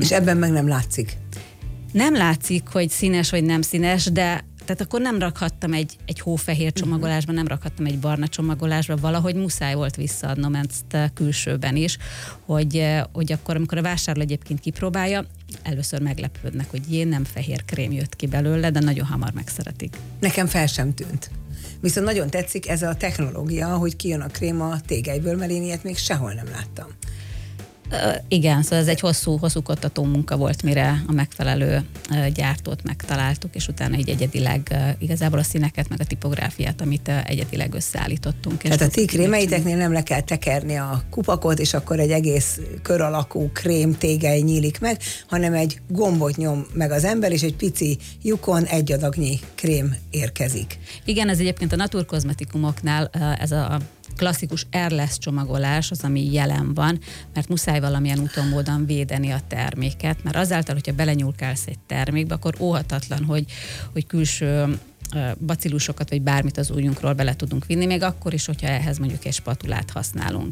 És ebben meg nem látszik. Nem látszik, hogy színes vagy nem színes, de tehát akkor nem rakhattam egy hófehér csomagolásba, nem rakhattam egy barna csomagolásba, valahogy muszáj volt visszaadnom ezt külsőben is, hogy akkor, amikor a vásárló egyébként kipróbálja, először meglepődnek, hogy jé, nem fehér krém jött ki belőle, de nagyon hamar megszeretik. Nekem fel sem tűnt. Viszont nagyon tetszik ez a technológia, hogy kijön a krém a tégelyből, mert én ilyet még sehol nem láttam. Igen, szóval ez egy hosszú kutató munka volt, mire a megfelelő gyártót megtaláltuk, és utána így egyedileg igazából a színeket, meg a tipográfiát, amit egyedileg összeállítottunk. Tehát a ti krémeiteknél nem le kell tekerni a kupakot, és akkor egy egész kör alakú krém tégely nyílik meg, hanem egy gombot nyom meg az ember, és egy pici lyukon egy adagnyi krém érkezik. Igen, ez egyébként a naturkozmetikumoknál ez a klasszikus airless csomagolás az, ami jelen van, mert muszáj valamilyen úton, módon védeni a terméket, mert azáltal, hogyha belenyúlkálsz egy termékbe, akkor óhatatlan, hogy külső bacillusokat vagy bármit az ujjunkról bele tudunk vinni, még akkor is, hogyha ehhez mondjuk egy spatulát használunk.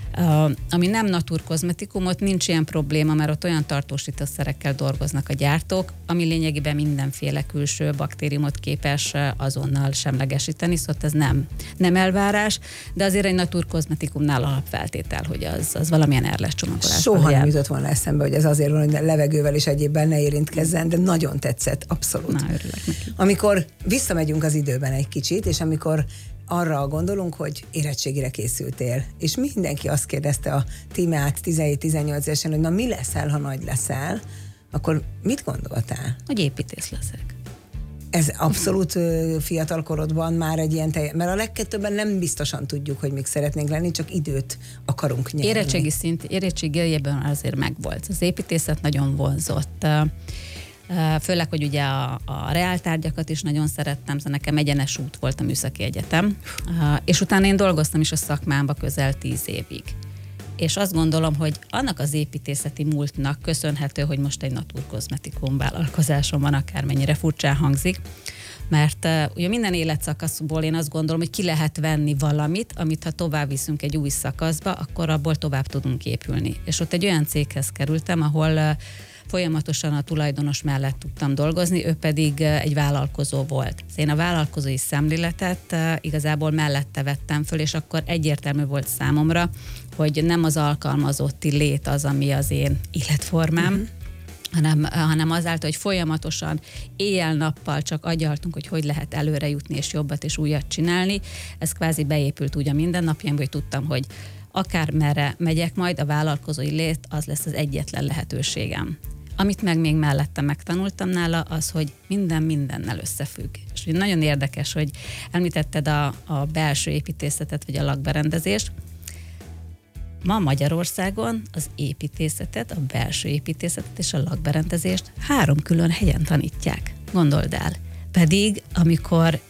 Ami nem naturkozmetikumot, nincs ilyen probléma, mert ott olyan tartósítószerekkel dolgoznak a gyártók, ami lényegében mindenféle külső baktériumot képes azonnal semlegesíteni, szóval ez nem elvárás, de azért egy naturkozmetikumnál alapfeltétel, hogy az valamilyen airless csomagolásban. Soha nem jutott volna eszembe, hogy ez azért van, hogy levegővel és egyébben ne érintkezzen, de nagyon tetszett, abszolút. Na, örülök neki. Amikor visszamegyünk az időben egy kicsit, és amikor arra gondolunk, hogy érettségire készültél, és mindenki azt kérdezte a Tímeát 17-18 évesen, hogy na mi leszel, ha nagy leszel, akkor mit gondoltál? Hogy építész leszek. Ez abszolút fiatal korodban már egy ilyen mert a legtöbben nem biztosan tudjuk, hogy még szeretnénk lenni, csak időt akarunk nyerni. Érettségében azért megvolt. Az építészet nagyon vonzott. Főleg, hogy ugye a reáltárgyakat is nagyon szerettem, szóval nekem egyenes út volt a műszaki egyetem, és utána én dolgoztam is a szakmámba közel 10 évig. És azt gondolom, hogy annak az építészeti múltnak köszönhető, hogy most egy naturkozmetikum vállalkozásom van, akármennyire furcsán hangzik, mert ugye minden életszakaszból én azt gondolom, hogy ki lehet venni valamit, amit ha tovább viszünk egy új szakaszba, akkor abból tovább tudunk épülni. És ott egy olyan céghez kerültem, ahol folyamatosan a tulajdonos mellett tudtam dolgozni, ő pedig egy vállalkozó volt. Én a vállalkozói szemléletet igazából mellette vettem föl, és akkor egyértelmű volt számomra, hogy nem az alkalmazotti lét az, ami az én életformám, hanem azáltal, hogy folyamatosan éjjel-nappal csak agyaltunk, hogy lehet előre jutni, és jobbat és újat csinálni. Ez kvázi beépült úgy a mindennapjaimba, hogy tudtam, hogy akár merre megyek majd, a vállalkozói lét az lesz az egyetlen lehetőségem. Amit meg még mellette megtanultam nála, az, hogy minden mindennel összefügg. És nagyon érdekes, hogy említetted a belső építészetet, vagy a lakberendezést. Ma Magyarországon az építészetet, a belső építészetet és a lakberendezést 3 külön helyen tanítják. Gondold el. Pedig, amikor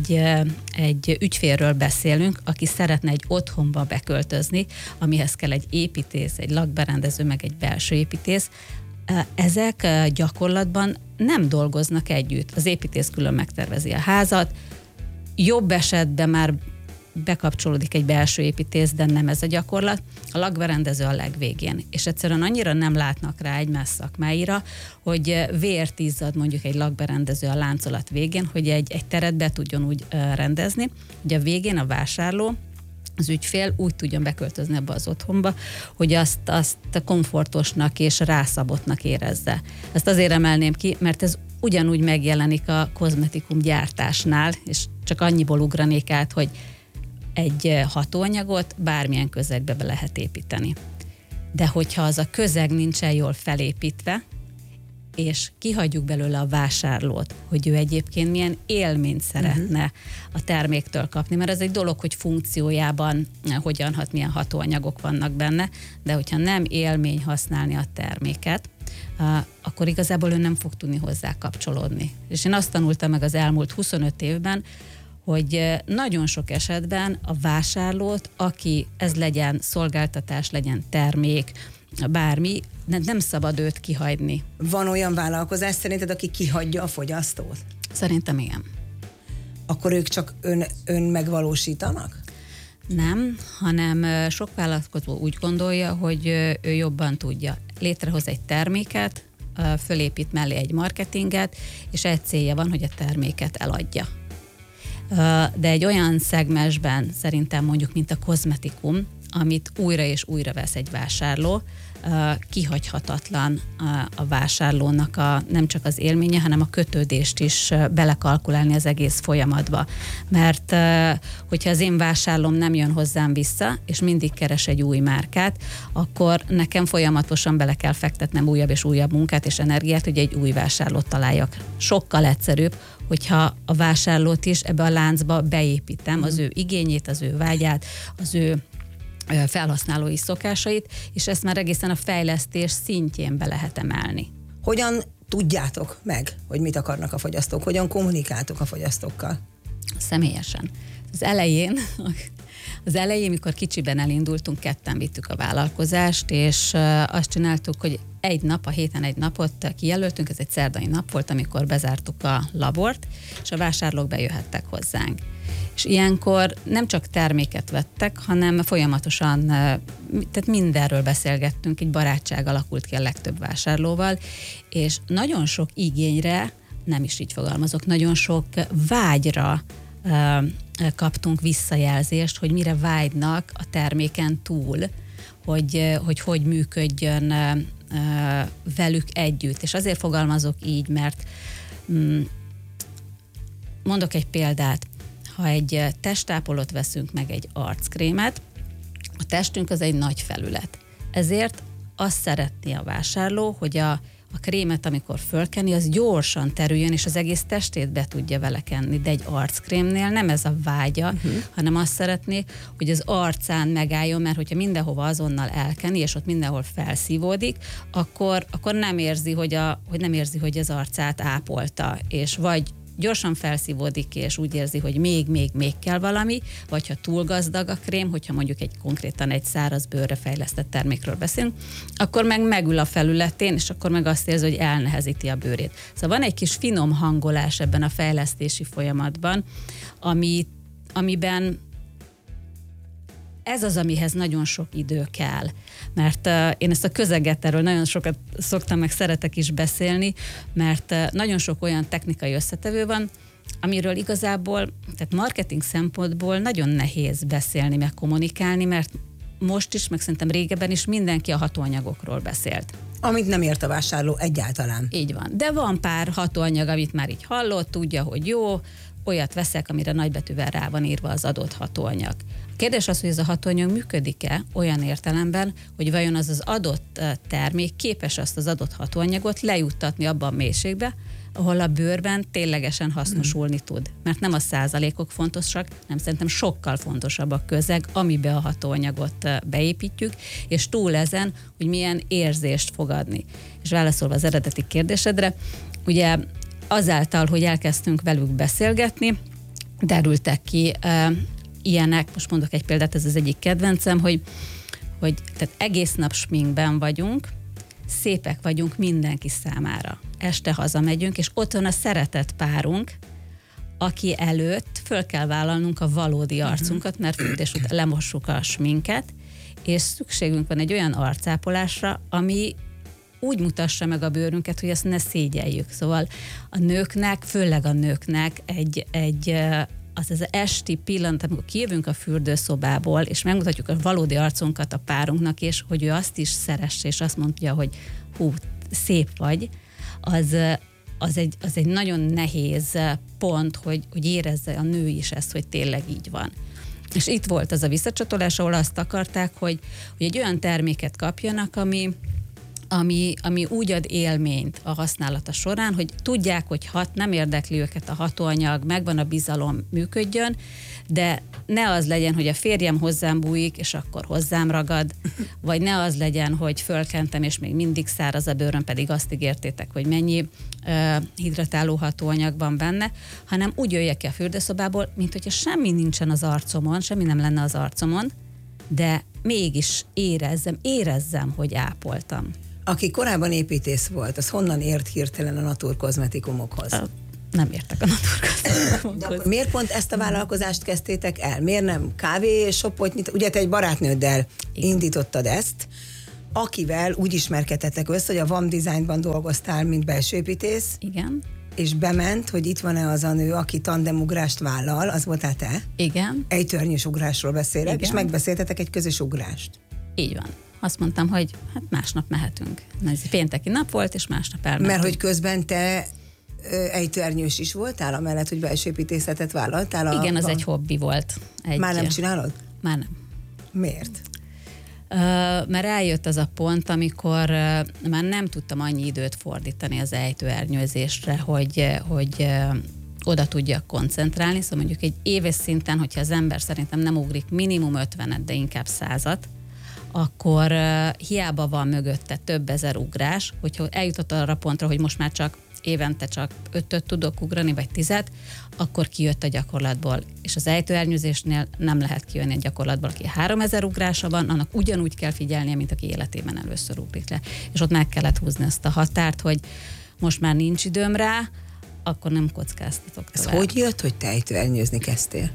egy ügyfélről beszélünk, aki szeretne egy otthonba beköltözni, amihez kell egy építész, egy lakberendező, meg egy belső építész, ezek gyakorlatban nem dolgoznak együtt. Az építész külön megtervezi a házat, jobb esetben már bekapcsolódik egy belső építész, de nem ez a gyakorlat. A lakberendező a legvégén. És egyszerűen annyira nem látnak rá egymás szakmáira, hogy vért izzad mondjuk egy lakberendező a láncolat végén, hogy egy teret be tudjon úgy rendezni, hogy a végén a vásárló, az ügyfél úgy tudjon beköltözni ebbe az otthonba, hogy azt komfortosnak és rászabottnak érezze. Ezt azért emelném ki, mert ez ugyanúgy megjelenik a kozmetikum gyártásnál, és csak annyiból ugranék át, hogy egy hatóanyagot bármilyen közegbe be lehet építeni. De hogyha az a közeg nincsen jól felépítve, és kihagyjuk belőle a vásárlót, hogy ő egyébként milyen élményt szeretne a terméktől kapni, mert ez egy dolog, hogy funkciójában hogyan hat, milyen hatóanyagok vannak benne, de hogyha nem élmény használni a terméket, akkor igazából ő nem fog tudni hozzá kapcsolódni. És én azt tanultam meg az elmúlt 25 évben, hogy nagyon sok esetben a vásárlót, aki ez legyen szolgáltatás, legyen termék, bármi, nem szabad őt kihagyni. Van olyan vállalkozás szerinted, aki kihagyja a fogyasztót? Szerintem igen. Akkor ők csak önmegvalósítanak? Nem, hanem sok vállalkozó úgy gondolja, hogy ő jobban tudja. létrehoz egy terméket, fölépít mellé egy marketinget, és egy célja van, hogy a terméket eladja. De egy olyan szegmensben szerintem mondjuk, mint a kozmetikum, amit újra és újra vesz egy vásárló, kihagyhatatlan a vásárlónak nem csak az élménye, hanem a kötődést is belekalkulálni az egész folyamatba. Mert hogyha az én vásárlóm nem jön hozzám vissza, és mindig keres egy új márkát, akkor nekem folyamatosan bele kell fektetnem újabb és újabb munkát és energiát, hogy egy új vásárlót találjak. Sokkal egyszerűbb, hogyha a vásárlót is ebbe a láncba beépítem, az ő igényét, az ő vágyát, az ő felhasználói szokásait, és ezt már egészen a fejlesztés szintjén be lehet emelni. Hogyan tudjátok meg, hogy mit akarnak a fogyasztók? Hogyan kommunikáltok a fogyasztókkal? Személyesen. Az elején, mikor kicsiben elindultunk, ketten vittük a vállalkozást, és azt csináltuk, hogy a héten egy napot kijelöltünk, ez egy szerdai nap volt, amikor bezártuk a labort, és a vásárlók bejöhettek hozzánk. És ilyenkor nem csak terméket vettek, hanem folyamatosan, tehát mindenről beszélgettünk, egy barátság alakult ki a legtöbb vásárlóval, és nagyon sok igényre, nem is így fogalmazok, nagyon sok vágyra kaptunk visszajelzést, hogy mire vágynak a terméken túl, hogy működjön velük együtt. És azért fogalmazok így, mert mondok egy példát, ha egy testápolót veszünk meg, egy arckrémet, a testünk az egy nagy felület. Ezért azt szeretné a vásárló, hogy a krémet, amikor fölkeni, az gyorsan terüljön, és az egész testét be tudja vele kenni. De egy arckrémnél nem ez a vágya, hanem azt szeretné, hogy az arcán megálljon, mert hogyha mindenhova azonnal elkeni, és ott mindenhol felszívódik, akkor nem érzi, hogy az arcát ápolta, és vagy gyorsan felszívódik ki, és úgy érzi, hogy még kell valami, vagy ha túl gazdag a krém, hogyha mondjuk konkrétan egy száraz bőrre fejlesztett termékről beszélünk, akkor megül a felületén, és akkor meg azt érzi, hogy elnehezíti a bőrét. Szóval van egy kis finom hangolás ebben a fejlesztési folyamatban, amiben ez az, amihez nagyon sok idő kell. Mert én ezt a közeget erről nagyon sokat szoktam, meg szeretek is beszélni, mert nagyon sok olyan technikai összetevő van, amiről igazából, tehát marketing szempontból nagyon nehéz beszélni, meg kommunikálni, mert most is, meg szerintem régebben is mindenki a hatóanyagokról beszélt. Amit nem ért a vásárló egyáltalán. Így van. De van pár hatóanyag, amit már így hallott, tudja, hogy jó, olyat veszek, amire nagybetűvel rá van írva az adott hatóanyag. A kérdés az, hogy ez a hatóanyag működik-e olyan értelemben, hogy vajon az adott termék képes azt az adott hatóanyagot lejuttatni abban a mélységbe, ahol a bőrben ténylegesen hasznosulni tud. Mert nem a százalékok fontosak, nem, szerintem sokkal fontosabb a közeg, amibe a hatóanyagot beépítjük, és túl ezen, hogy milyen érzést fog adni. És válaszolva az eredeti kérdésedre, ugye azáltal, hogy elkezdtünk velük beszélgetni, derültek ki ilyenek, most mondok egy példát, ez az egyik kedvencem, hogy tehát egész nap sminkben vagyunk, szépek vagyunk mindenki számára. Este hazamegyünk, és ott van a szeretett párunk, aki előtt föl kell vállalnunk a valódi arcunkat, mert fürdés után lemossuk a sminket, és szükségünk van egy olyan arcápolásra, ami úgy mutassa meg a bőrünket, hogy ezt ne szégyeljük. Szóval a nőknek, főleg a nőknek az esti pillanat, amikor kijövünk a fürdőszobából, és megmutatjuk a valódi arcunkat a párunknak, és hogy ő azt is szeresse, és azt mondja, hogy hú, szép vagy, az egy nagyon nehéz pont, hogy érezze a nő is ezt, hogy tényleg így van. És itt volt az a visszacsatolás, ahol azt akarták, hogy egy olyan terméket kapjanak, ami úgy ad élményt a használata során, hogy tudják, hogy nem érdekli őket a hatóanyag, megvan a bizalom, működjön, de ne az legyen, hogy a férjem hozzám bújik, és akkor hozzám ragad, vagy ne az legyen, hogy fölkentem, és még mindig száraz a bőröm, pedig azt ígértétek, hogy mennyi hidratáló hatóanyag van benne, hanem úgy jöjjek ki a fürdőszobából, mint hogyha semmi nincsen az arcomon, semmi nem lenne az arcomon, de mégis érezzem, hogy ápoltam. Aki korábban építész volt, az honnan ért hirtelen a naturkozmetikumokhoz? Nem értek a naturkozmetikumokhoz. Miért pont ezt a vállalkozást kezdtétek el? Miért nem kávéshopot nyit? Ugye te egy barátnőddel indítottad ezt, akivel úgy ismerkedtetek össze, hogy a VAM Designban dolgoztál, mint belsőépítész. Igen. És bement, hogy itt van-e az a nő, aki tandemugrást vállal, az voltál te? Igen. Ejtőernyős ugrásról beszélek, Igen. és megbeszéltetek egy közös ugrást. Így van. Azt mondtam, hogy hát másnap mehetünk. Ez pénteki nap volt, és másnap elmentünk. Mert hogy közben te ejtőernyős is voltál, amellett, hogy belsőépítészetet vállaltál? Igen, az egy hobbi volt. Már nem csinálod? Már nem. Miért? Mert eljött az a pont, amikor már nem tudtam annyi időt fordítani az ejtőernyőzésre, hogy oda tudjak koncentrálni. Szóval mondjuk egy éves szinten, hogyha az ember szerintem nem ugrik minimum 50-et, de inkább 100-at, akkor hiába van mögötte több ezer ugrás, hogyha eljutott arra pontra, hogy most már csak évente csak 5-öt tudok ugrani, vagy 10-et, akkor kijött a gyakorlatból. És az ejtőernyőzésnél nem lehet kijönni a gyakorlatból, aki 3000 ugrása van, annak ugyanúgy kell figyelnie, mint aki életében először ugrik le. És ott meg kellett húzni azt a határt, hogy most már nincs időm rá, akkor nem kockáztatok tovább. Ez hogy jött, hogy te ejtőernyőzni kezdtél?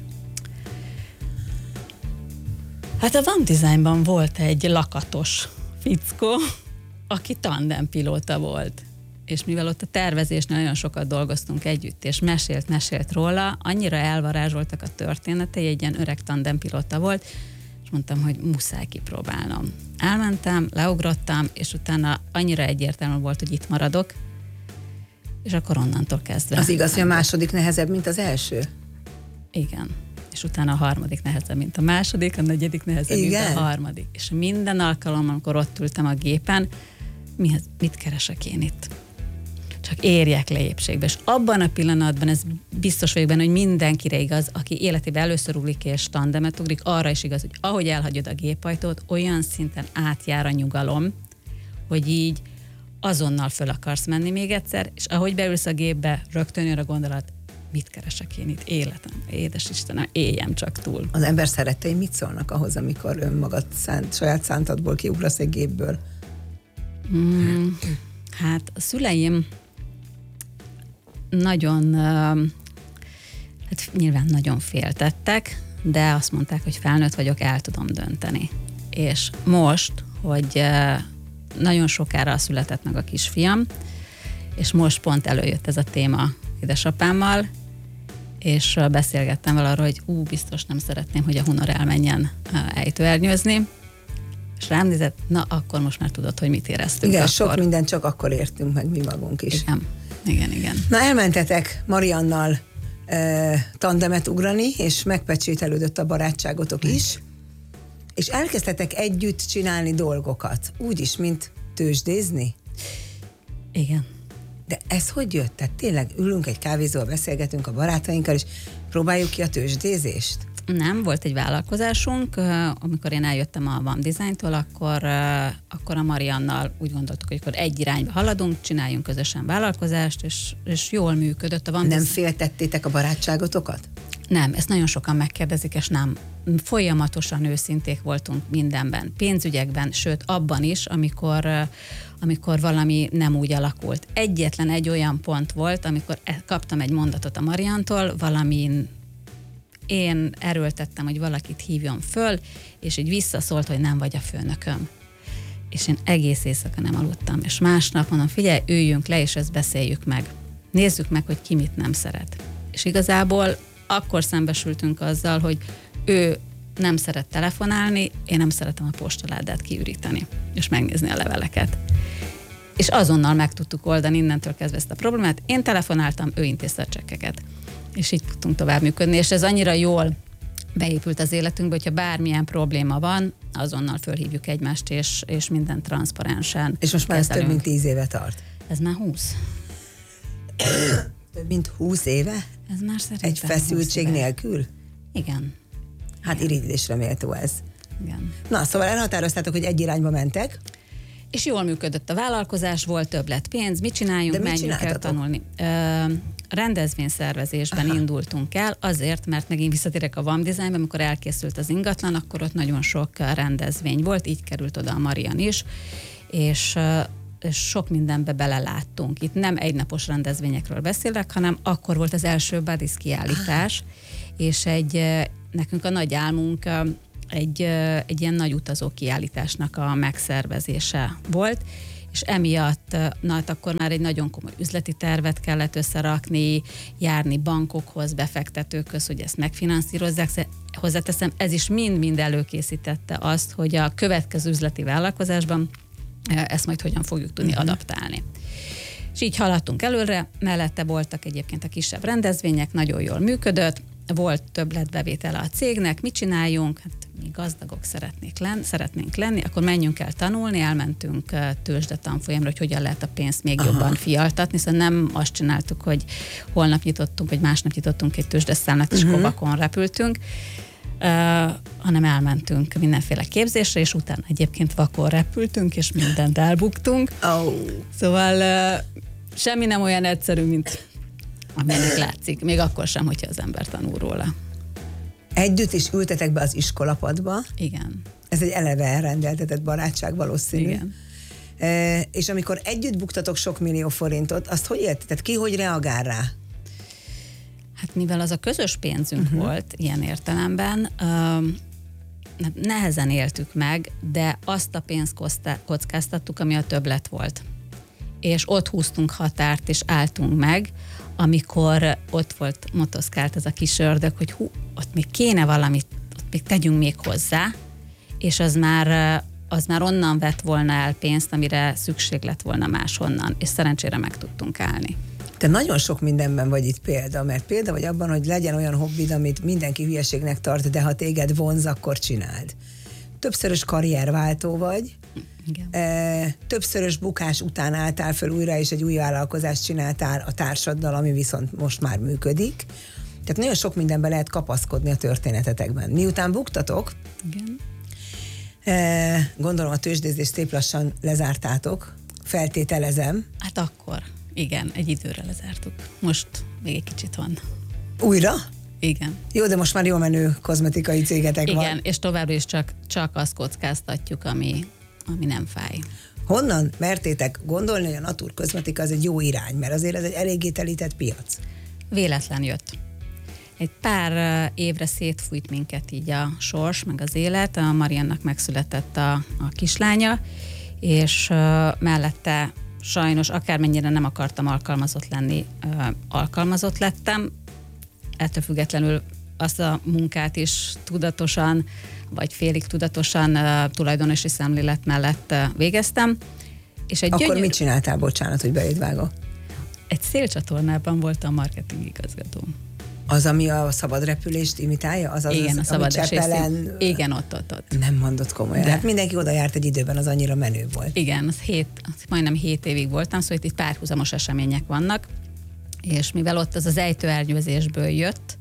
Hát a VAM Designban volt egy lakatos fickó, aki tandempilóta volt. És mivel ott a tervezésnél nagyon sokat dolgoztunk együtt, és mesélt róla, annyira elvarázsoltak a történetei, egy ilyen öreg tandempilóta volt, és mondtam, hogy muszáj kipróbálnom. Elmentem, leugrottam, és utána annyira egyértelmű volt, hogy itt maradok, és akkor onnantól kezdve. Az igaz, hogy a második nehezebb, mint az első? Igen. És utána a harmadik nehezebb, mint a második, a negyedik nehezebb, mint a harmadik. És minden alkalommal, amikor ott ültem a gépen, mit keresek én itt? Csak érjek le épségbe. És abban a pillanatban, ez biztos vagyok benne, hogy mindenkire igaz, aki életében először ugrik és tandemet ugrik, arra is igaz, hogy ahogy elhagyod a gépajtót, olyan szinten átjár a nyugalom, hogy így azonnal föl akarsz menni még egyszer, és ahogy beülsz a gépbe, rögtön jön a gondolat, mit keresek én itt életem? Édes Istenem, éljem csak túl. Az ember szerettei mit szólnak ahhoz, amikor önmagad saját szántadból kiugrasz egy gépből? Hát a szüleim nagyon, hát nyilván nagyon féltettek, de azt mondták, hogy felnőtt vagyok, el tudom dönteni. És most, hogy nagyon sokára született meg a kisfiam, és most pont előjött ez a téma édesapámmal, és beszélgettem vele arról, hogy biztos nem szeretném, hogy a Hunor elmenjen ejtőernyőzni, és rám nézett, na akkor most már tudod, hogy mit éreztünk. Igen, akkor. Sok mindent csak akkor értünk meg mi magunk is. Igen. Na, elmentetek Mariannal tandemet ugrani, és megpecsételődött a barátságotok is, és elkezdtetek együtt csinálni dolgokat, úgyis, mint tőzsdézni? Igen. De ez hogy jött? Tehát tényleg ülünk egy kávézóval, beszélgetünk a barátainkkal, és próbáljuk ki a tőzsdézést? Nem, volt egy vállalkozásunk, amikor én eljöttem a VAM Designtól, akkor a Mariannal úgy gondoltuk, hogy akkor egy irányba haladunk, csináljunk közösen vállalkozást, és jól működött a VAM Nem féltettétek a barátságotokat? Nem, ezt nagyon sokan megkérdezik, és nem. Folyamatosan őszinték voltunk mindenben, pénzügyekben, sőt abban is, amikor valami nem úgy alakult. Egyetlen egy olyan pont volt, amikor kaptam egy mondatot a Mariantól, valamin én erőltettem, hogy valakit hívjon föl, és így visszaszólt, hogy nem vagy a főnököm. És én egész éjszaka nem aludtam. És másnap mondom, figyelj, üljünk le, és ezt beszéljük meg. Nézzük meg, hogy ki mit nem szeret. És igazából akkor szembesültünk azzal, hogy ő nem szeret telefonálni, én nem szeretem a postaládát kiüríteni, és megnézni a leveleket. És azonnal meg tudtuk oldani innentől kezdve ezt a problémát. Én telefonáltam, ő intézte a csekkeket. És így tudtunk tovább működni, és ez annyira jól beépült az életünkbe, hogyha bármilyen probléma van, azonnal fölhívjuk egymást, és minden transzparensen. És most már ez több mint 10 éve tart? Ez már 20. Több mint 20 éve? Ez már szerintem egy feszültség nélkül? Igen. Hát irigylésre méltó ez. Igen. Na, szóval elhatároztátok, hogy egy irányba mentek. És jól működött a vállalkozás, volt többlet pénz, mit csináljunk, menjünk el tanulni. Rendezvényszervezésben indultunk el, azért, mert megint visszatérek a VAM Designbe, amikor elkészült az ingatlan, akkor ott nagyon sok rendezvény volt, így került oda a Marian is, és sok mindenbe beleláttunk. Itt nem egynapos rendezvényekről beszélek, hanem akkor volt az első Buddies kiállítás, és nekünk a nagy álmunk egy ilyen nagy utazó kiállításnak a megszervezése volt, és emiatt, hát akkor már egy nagyon komoly üzleti tervet kellett összerakni, járni bankokhoz, befektetőkhöz, hogy ezt megfinanszírozzák. Hozzáteszem, ez is mind-mind előkészítette azt, hogy a következő üzleti vállalkozásban ezt majd hogyan fogjuk tudni adaptálni. És így haladtunk előre, mellette voltak egyébként a kisebb rendezvények, nagyon jól működött, volt többletbevétele a cégnek, mit csináljunk? Hát mi gazdagok szeretnénk lenni, akkor menjünk el tanulni, elmentünk tőzsdetanfolyamra, hogy hogyan lehet a pénzt még jobban fialtatni, szóval nem azt csináltuk, hogy holnap nyitottunk, vagy másnap nyitottunk egy tőzsdeszámlát, és kovakon repültünk, hanem elmentünk mindenféle képzésre, és utána egyébként vakon repültünk, és mindent elbuktunk. Szóval semmi nem olyan egyszerű, mint aminek látszik, még akkor sem, hogyha az ember tanul róla. Együtt is ültetek be az iskolapadba. Igen. Ez egy eleve elrendeltetett barátság valószínű. Igen. És amikor együtt buktatok sok millió forintot, azt hogy értitek? Ki hogy reagál rá? Hát mivel az a közös pénzünk volt ilyen értelemben, nehezen éltük meg, de azt a pénzt kockáztattuk, ami a többlet volt. És ott húztunk határt, és álltunk meg, amikor ott volt, motoszkált ez a kis ördög, hogy ott még kéne valamit, ott még tegyünk még hozzá, és az már onnan vett volna el pénzt, amire szükség lett volna máshonnan, és szerencsére meg tudtunk állni. Te nagyon sok mindenben vagy itt példa, mert példa vagy abban, hogy legyen olyan hobbid, amit mindenki hülyeségnek tart, de ha téged vonz, akkor csináld. Többszörös karrierváltó vagy, igen. Többszörös bukás után álltál föl újra, és egy új vállalkozást csináltál a társaddal, ami viszont most már működik. Tehát nagyon sok mindenben lehet kapaszkodni a történetetekben. Miután buktatok, igen. Gondolom a tőzsdézést szép lassan lezártátok, feltételezem. Hát akkor, igen, egy időre lezártuk. Most még egy kicsit van. Újra? Igen. Jó, de most már jól menő kozmetikai cégetek van. Igen, és továbbra is csak azt kockáztatjuk, ami nem fáj. Honnan mertétek gondolni, hogy a Natur kozmetika az egy jó irány, mert azért ez egy eléggé telített piac? Véletlen jött. Egy pár évre szétfújt minket így a sors, meg az élet. A Mariannak megszületett a kislánya, és mellette sajnos akármennyire nem akartam alkalmazott lenni, alkalmazott lettem. Ettől függetlenül azt a munkát is tudatosan, vagy félig tudatosan tulajdonosi szemlélet mellett végeztem. És akkor mit csináltál, bocsánat, hogy belédvágok? Egy szélcsatornában voltam marketing igazgató. Az, ami a szabad repülést imitálja? Igen, a szabad Csepelen... Igen, ott. Nem mondott komolyan. Hát mindenki oda járt egy időben, az annyira menő volt. Igen, majdnem 7 évig voltam, szóval itt párhuzamos események vannak, és mivel ott az ejtőernyőzésből jött,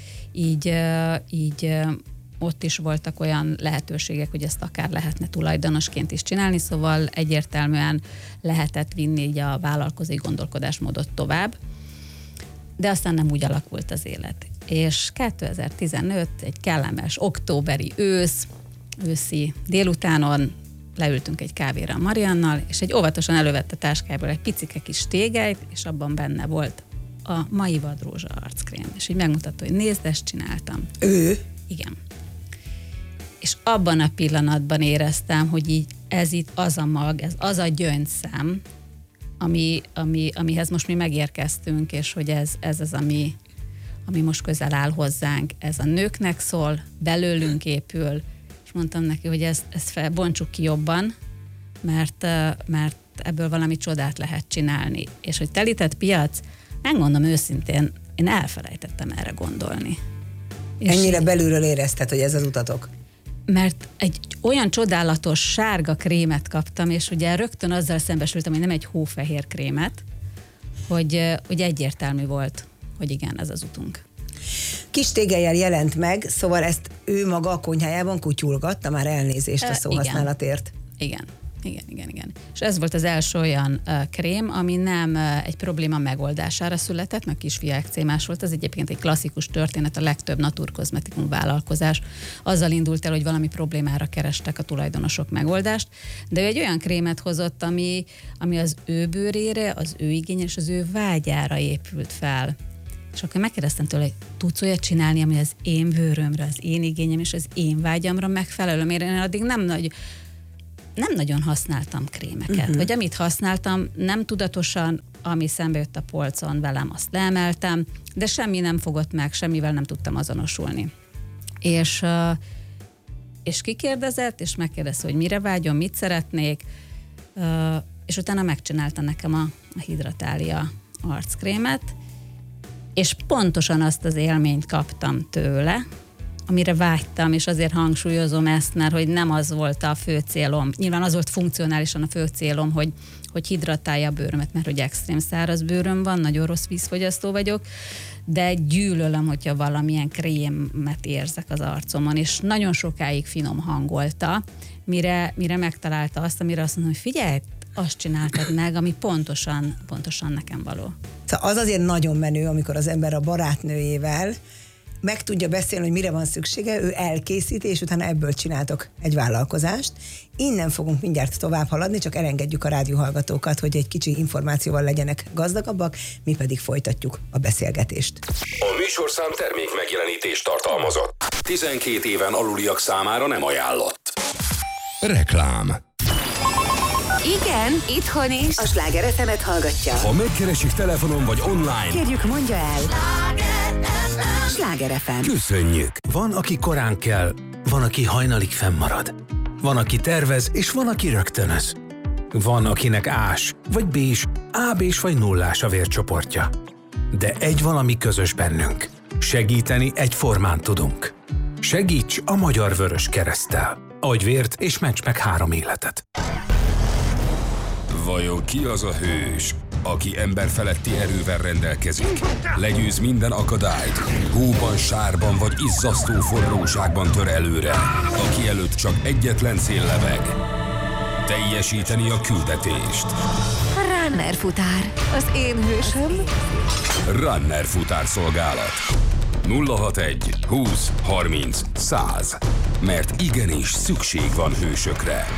így ott is voltak olyan lehetőségek, hogy ezt akár lehetne tulajdonosként is csinálni, szóval egyértelműen lehetett vinni így a vállalkozói gondolkodásmódot tovább, de aztán nem úgy alakult az élet. És 2015, egy kellemes októberi őszi délutánon leültünk egy kávéra a Mariannal, és egy óvatosan elővette a táskából egy picike kis tégelyt, és abban benne volt a Mai vadrózsa arckrém. És így megmutatta, hogy nézd, ezt csináltam. Ő? Igen. És abban a pillanatban éreztem, hogy így ez itt az a mag, ez az a gyöngyszem, amihez most mi megérkeztünk, és hogy ez az, ami most közel áll hozzánk. Ez a nőknek szól, belőlünk épül, és mondtam neki, hogy ezt bontsuk ki jobban, mert ebből valami csodát lehet csinálni. És hogy telített piac, megmondom őszintén, én elfelejtettem erre gondolni. Ennyire belülről érezted, hogy ez az utatok? Mert egy olyan csodálatos sárga krémet kaptam, és ugye rögtön azzal szembesültem, hogy nem egy hófehér krémet, hogy egyértelmű volt, hogy igen, ez az utunk. Kis tégelyel jelent meg, szóval ezt ő maga a konyhájában kutyulgatta, már elnézést a szóhasználatért. Igen. És ez volt az első olyan krém, ami nem egy probléma megoldására született, mert kisfiú ekcémás volt, ez egyébként egy klasszikus történet, a legtöbb naturkozmetikum vállalkozás azzal indult el, hogy valami problémára kerestek a tulajdonosok megoldást, de ő egy olyan krémet hozott, ami az ő bőrére, az ő igényre és az ő vágyára épült fel. És akkor megkérdeztem tőle, hogy tudsz olyat csinálni, ami az én bőrömre, az én igényem és az én vágyamra megfelelő, mert én addig nem nagyon használtam krémeket, vagy amit használtam, nem tudatosan, ami szembe jött a polcon velem, azt leemeltem, de semmi nem fogott meg, semmivel nem tudtam azonosulni. És kikérdezett, és megkérdezte, hogy mire vágyom, mit szeretnék, és utána megcsinálta nekem a Hidratália arckrémet, és pontosan azt az élményt kaptam tőle, amire vágytam, és azért hangsúlyozom ezt, mert hogy nem az volt a fő célom. Nyilván az volt funkcionálisan a fő célom, hogy hidratálja a bőrömet, mert hogy extrém száraz bőröm van, nagyon rossz vízfogyasztó vagyok, de gyűlölöm, hogyha valamilyen krémet érzek az arcomon, és nagyon sokáig finom hangolta, mire megtalálta azt, amire azt mondom, hogy figyelj, azt csináltad meg, ami pontosan nekem való. Szóval az azért nagyon menő, amikor az ember a barátnőjével meg tudja beszélni, hogy mire van szüksége, ő elkészíti, és utána ebből csináltok egy vállalkozást. Innen fogunk mindjárt tovább haladni, csak elengedjük a rádióhallgatókat, hogy egy kicsi információval legyenek gazdagabbak, mi pedig folytatjuk a beszélgetést. A műsorszám termék megjelenítést tartalmazott. 12 éven aluliak számára nem ajánlott. Reklám. Igen, itthon is. A Sláger FM-et hallgatja. Ha megkeresik telefonon vagy online, kérjük, mondja el. Sláger FM. Köszönjük. Van, aki korán kell, van, aki hajnalig fennmarad. Van, aki tervez, és van, aki rögtönöz. Van, akinek ás, vagy bés, AB-s vagy nullás a vércsoportja. De egy valami közös bennünk. Segíteni egyformán tudunk. Segíts a Magyar Vörös Kereszttel. Adj vért és ments meg 3 életet. Vajon ki az a hős, aki emberfeletti erővel rendelkezik? Legyőz minden akadályt, hóban, sárban vagy izzasztó forróságban tör előre, aki előtt csak egyetlen cél lebeg. Teljesíteni a küldetést. Runner futár. Az én hősöm. Runner futár szolgálat. 061 20 30 100. Mert igenis szükség van hősökre.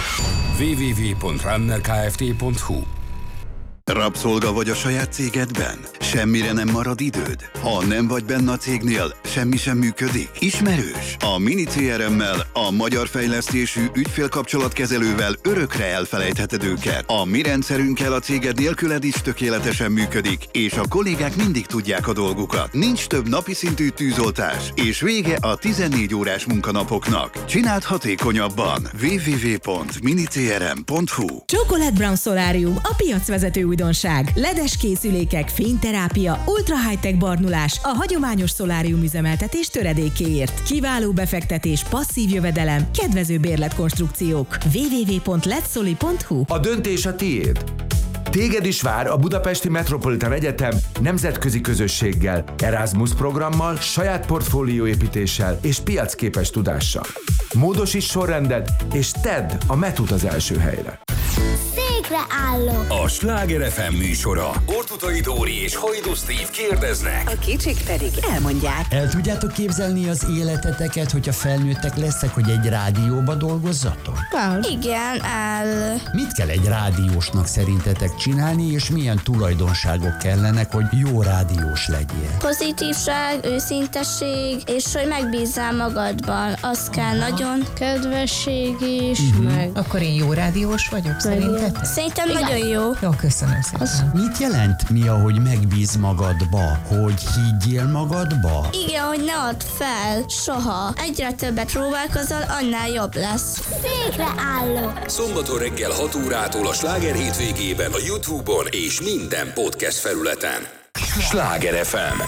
www.runnerkft.hu. Rabszolga vagy a saját cégedben? Semmire nem marad időd? Ha nem vagy benne a cégnél, semmi sem működik? Ismerős? A Mini CRM-mel, a magyar fejlesztésű ügyfélkapcsolatkezelővel örökre elfelejtheted őket. A mi rendszerünkkel a céged nélküled is tökéletesen működik, és a kollégák mindig tudják a dolgukat. Nincs több napi szintű tűzoltás, és vége a 14 órás munkanapoknak. Csináld hatékonyabban. www.minicrm.hu. Chocolate Brown Solarium, a piacvezető újdonság. Ledes készülékek, fényterápia, ultra high-tech barnulás a hagyományos szolárium üzemeltetés töredékéért. Kiváló befektetés, passzív jövedelem, kedvező bérletkonstrukciók. www.letsoli.hu. A döntés a tiéd. Téged is vár a Budapesti Metropolitan Egyetem nemzetközi közösséggel, Erasmus programmal, saját portfólióépítéssel és piacképes tudással. Módosíts sorrendet, és tedd a MET-ut az első helyre. Székre állok. A Sláger FM műsora. Ortutai Dóri és Hajdú Steve kérdeznek. A kicsik pedig elmondják. El tudjátok képzelni az életeteket, hogyha felnőttek leszek, hogy egy rádióba dolgozzatok? Igen, Mit kell egy rádiósnak szerintetek csinálni, és milyen tulajdonságok kellenek, hogy jó rádiós legyél? pozitívság, őszintesség, és hogy megbízzál magadban. Az kell nagyon. Kedvesség is, meg... Akkor én jó rádiós vagyok, szerinted? Szerintem nagyon jó. Jó, köszönöm szépen. Mit jelent mi, ahogy megbíz magadba? Hogy higgyél magadba? Igen, hogy ne add fel, soha. Egyre többet próbálkozol, annál jobb lesz. Székre állok. Szombaton reggel 6 órától a Sláger hétvégében a YouTube-on és minden podcast felületen. Sláger FM.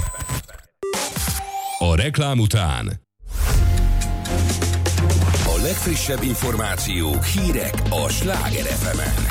A reklám után a legfrissebb információk, hírek a Sláger FM-en.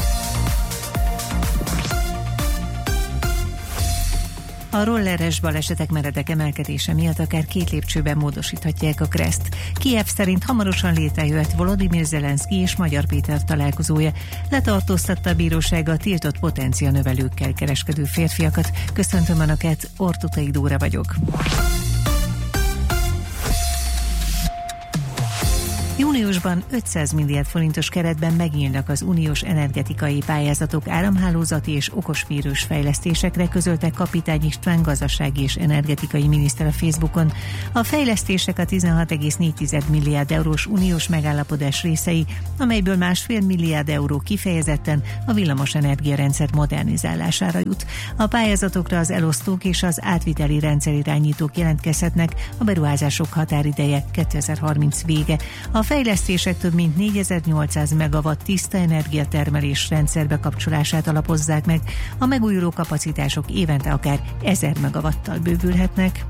A rolleres balesetek meredek emelkedése miatt akár 2 lépcsőben módosíthatják a Kreszt. Kijev szerint hamarosan létrejöhet Volodymyr Zelenszky és Magyar Péter találkozója. Letartóztatta a bíróság a tiltott potencianövelőkkel kereskedő férfiakat. Köszöntöm Önöket, Ortutai Dóra vagyok. Júniusban 500 milliárd forintos keretben megnyílnak az uniós energetikai pályázatok áramhálózati és okosmérős fejlesztésekre, közölte Kapitány István gazdasági és energetikai miniszter a Facebookon. A fejlesztések a 16,4 milliárd eurós uniós megállapodás részei, amelyből 1,5 milliárd euró kifejezetten a villamosenergia rendszer modernizálására jut. A pályázatokra az elosztók és az átviteli rendszerirányítók jelentkezhetnek, a beruházások határideje 2030 vége. A fejlesztések több mint 4800 megawatt tiszta energiatermelés rendszerbe kapcsolását alapozzák meg, a megújuló kapacitások évente akár 1000 megawattal bővülhetnek.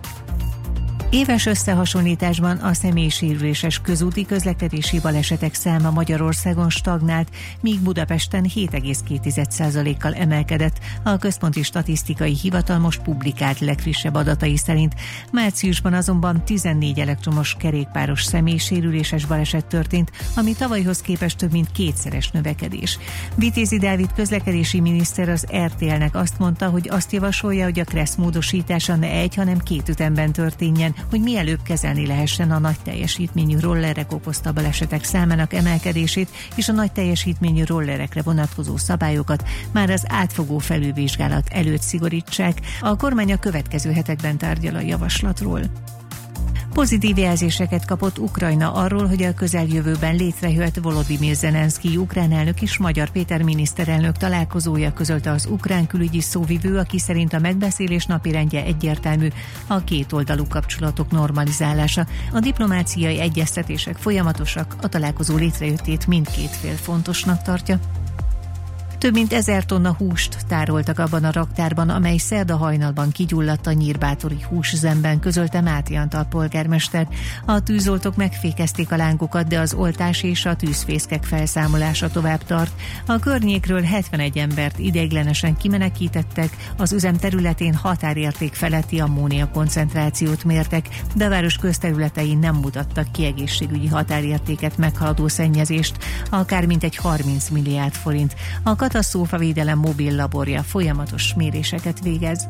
Éves összehasonlításban a személysérüléses közúti közlekedési balesetek száma Magyarországon stagnált, míg Budapesten 7,2%-kal emelkedett. A Központi Statisztikai Hivatal most publikált legfrissebb adatai szerint. Márciusban azonban 14 elektromos kerékpáros személysérüléses baleset történt, ami tavalyhoz képest több mint kétszeres növekedés. Vitézi Dávid közlekedési miniszter az RTL-nek azt mondta, hogy azt javasolja, hogy a KRESZ módosítása ne egy, hanem 2 ütemben történjen, hogy mielőbb kezelni lehessen a nagy teljesítményű rollerek okozta balesetek számának emelkedését, és a nagy teljesítményű rollerekre vonatkozó szabályokat már az átfogó felülvizsgálat előtt szigorítsák. A kormány a következő hetekben tárgyal a javaslatról. Pozitív jelzéseket kapott Ukrajna arról, hogy a közeljövőben létrejött Volodymyr Zelenszky ukrán elnök és Magyar Péter miniszterelnök találkozója, közölte az ukrán külügyi szóvivő, aki szerint a megbeszélés napirendje egyértelmű, a kétoldalú kapcsolatok normalizálása. A diplomáciai egyeztetések folyamatosak, a találkozó létrejöttét mindkét fél fontosnak tartja. Több mint 1000 tonna húst tároltak abban a raktárban, amely szerda hajnalban kigyulladt a nyírbátori húszüzemben, közölte Máté Antal polgármester. A tűzoltók megfékezték a lángokat, de az oltás és a tűzfészkek felszámolása tovább tart. A környékről 71 embert ideiglenesen kimenekítettek, az üzem területén határérték feletti ammónia koncentrációt mértek, de a város közterületein nem mutattak ki egészségügyi határértéket meghaladó szennyezést, akár mintegy 30 milliárd forint. A katasztrófavédelem mobil laborja folyamatos méréseket végez.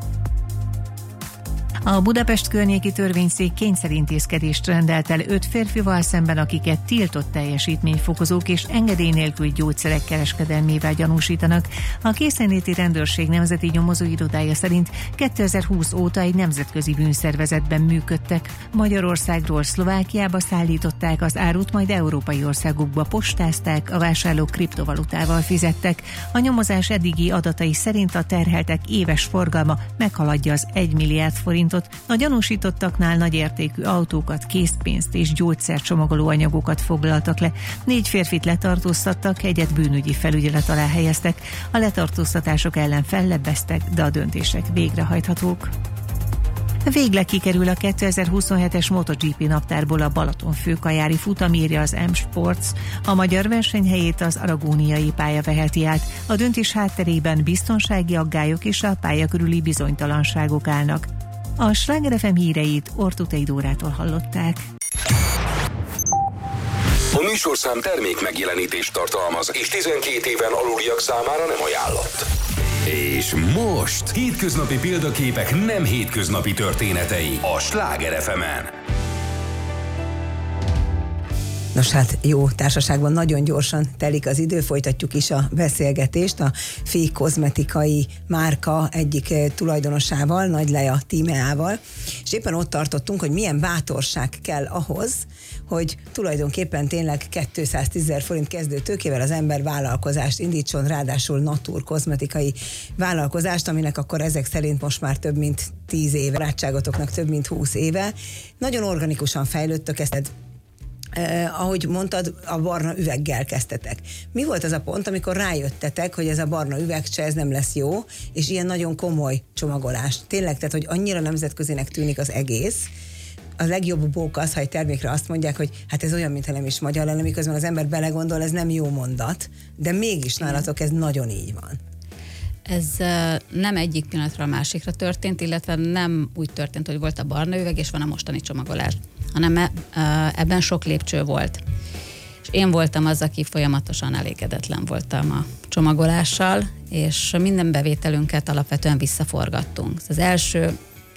A Budapest környéki törvényszék kényszerintézkedést rendelt el 5 férfival szemben, akiket tiltott teljesítményfokozók és engedély nélküli gyógyszerek kereskedelmével gyanúsítanak. A készenléti rendőrség nemzeti nyomozóirodája szerint 2020 óta egy nemzetközi bűnszervezetben működtek. Magyarországról Szlovákiába szállították az árut, majd európai országokba postázták, a vásárlók kriptovalutával fizettek. A nyomozás eddigi adatai szerint a terheltek éves forgalma meghaladja az 1 milliárd forintot. A gyanúsítottaknál nagyértékű autókat, készpénzt és gyógyszercsomagoló anyagokat foglaltak le. 4 férfit letartóztattak, egyet bűnügyi felügyelet alá helyeztek. A letartóztatások ellen fellebbeztek, de a döntések végrehajthatók. Végleg kikerül a 2027-es MotoGP naptárból a Balaton főkajári futam, írja az M-Sports. A magyar versenyhelyét az aragóniai pálya veheti át. A döntés hátterében biztonsági aggályok és a pálya körüli bizonytalanságok állnak. A Sláger FM híreit Ortutei Dórától hallották. A műsorszám termék megjelenítést tartalmaz, és 12 éven aluliak számára nem ajánlott. És most hétköznapi példaképek nem hétköznapi történetei a Sláger FM-en. Nos hát jó társaságban nagyon gyorsan telik az idő, folytatjuk is a beszélgetést a FÉ kozmetikai márka egyik tulajdonosával, Nagy Lea Tímeával, és éppen ott tartottunk, hogy milyen bátorság kell ahhoz, hogy tulajdonképpen tényleg 210 000 forint kezdő tőkével az ember vállalkozást indítson, ráadásul Natur kozmetikai vállalkozást, aminek akkor ezek szerint most már több mint 10 éve, barátságotoknak több mint 20 éve. Nagyon organikusan fejlődtök, ezt ahogy mondtad, a barna üveggel kezdtetek. Mi volt az a pont, amikor rájöttetek, hogy ez a barna üvegcse, ez nem lesz jó, és ilyen nagyon komoly csomagolás? Tényleg, tehát, hogy annyira nemzetközinek tűnik az egész, a legjobb bókaszhely termékre azt mondják, hogy hát ez olyan, mintha nem is magyar lenne, miközben az ember belegondol, ez nem jó mondat, de mégis nálatok ez nagyon így van. Ez nem egyik pillanatra a másikra történt, illetve nem úgy történt, hogy volt a barna üveg, és van a mostani csomagolás, hanem ebben sok lépcső volt. És én voltam az, aki folyamatosan elégedetlen voltam a csomagolással, és minden bevételünket alapvetően visszaforgattunk. Az első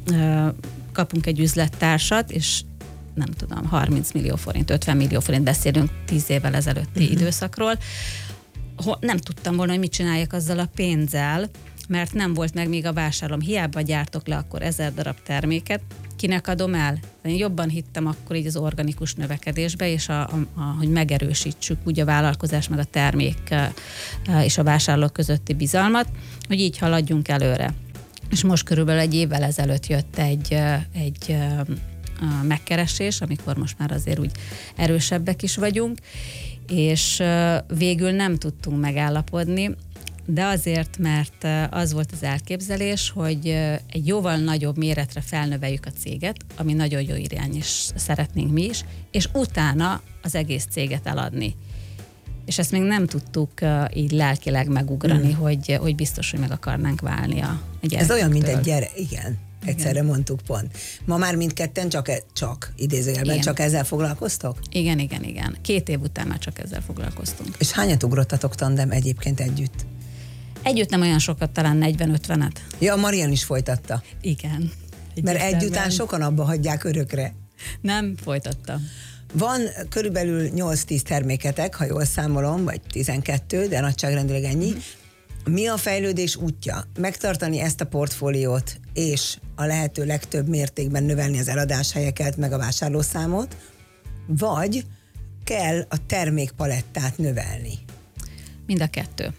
kapunk egy üzlettársat, és nem tudom, 30 millió forint, 50 millió forint, beszélünk 10 évvel ezelőtti időszakról. Nem tudtam volna, hogy mit csináljak azzal a pénzzel, mert nem volt meg még a vásárlom. Hiába gyártok le akkor 1000 darab terméket, kinek adom el? Én jobban hittem akkor így az organikus növekedésbe, és hogy megerősítsük úgy a vállalkozás, meg a termék és a vásárlók közötti bizalmat, hogy így haladjunk előre. És most körülbelül egy évvel ezelőtt jött egy megkeresés, amikor most már azért úgy erősebbek is vagyunk, és végül nem tudtunk megállapodni, de azért, mert az volt az elképzelés, hogy egy jóval nagyobb méretre felnöveljük a céget, ami nagyon jó irány, és szeretnénk mi is, és utána az egész céget eladni. És ezt még nem tudtuk így lelkileg megugrani, hogy biztos, hogy meg akarnánk válni a gyerekektől. Ez olyan, mint egy gyerek, igen. Egyszerre mondtuk pont. Ma már mindketten csak idézőjelben, csak ezzel foglalkoztok? Igen. 2 év után már csak ezzel foglalkoztunk. És hányat ugrottatok tandem egyébként együtt? Együtt nem olyan sokat, talán 40-50-et. Ja, Marian is folytatta. Igen. Mert együttán sokan abba hagyják örökre. Nem folytatta. Van körülbelül 8-10 terméketek, ha jól számolom, vagy 12, de nagyságrendileg ennyi. Mi a fejlődés útja? Megtartani ezt a portfóliót, és a lehető legtöbb mértékben növelni az eladáshelyeket, meg a vásárlószámot, vagy kell a termékpalettát növelni? Mind a kettő.